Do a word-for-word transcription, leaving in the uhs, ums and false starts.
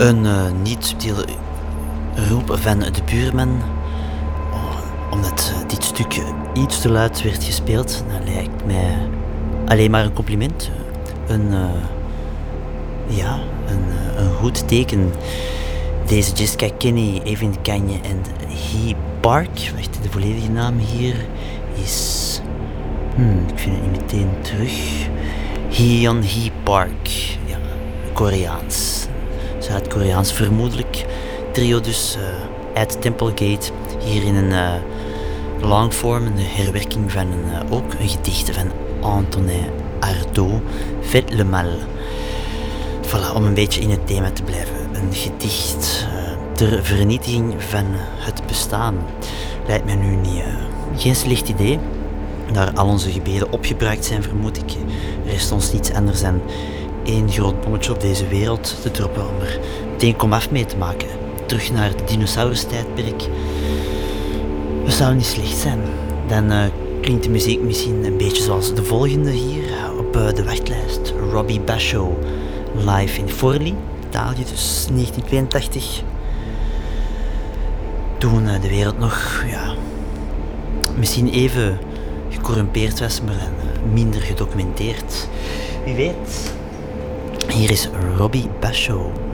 Een uh, niet subtiele roep van de buurman. Oh, omdat uh, dit stuk iets te luid werd gespeeld, dat lijkt mij alleen maar een compliment. Een, uh, ja, een, uh, een goed teken. Deze Jessica Kenny, Evan Kanye en Hee Park, wacht, de volledige naam hier is... Hmm, ik vind het niet meteen terug. Hyun Hee Park, ja, Koreaans. Zuid-Koreaans vermoedelijk. Trio dus uh, uit Templegate. Hier in een uh, longform, een herwerking van een, uh, ook een gedicht van Antonin Artaud. Faites le mal. Voilà, om een beetje in het thema te blijven. Een gedicht uh, ter vernietiging van het bestaan. Lijkt mij nu niet, uh, geen slecht idee. Daar al onze gebeden opgebruikt zijn, vermoed ik, rest ons niets anders dan één groot bommetje op deze wereld te droppen om er meteen komaf mee te maken. Terug naar het dinosaurus-tijdperk. Dat zou niet slecht zijn. Dan uh, klinkt de muziek misschien een beetje zoals de volgende hier op uh, de wachtlijst. Robbie Basho, live in Forli, Italië, dus negentien tweeëntachtig. Toen uh, de wereld nog, ja, misschien even gecorrumpeerd was, maar uh, minder gedocumenteerd. Wie weet. Hier is Robbie Basho.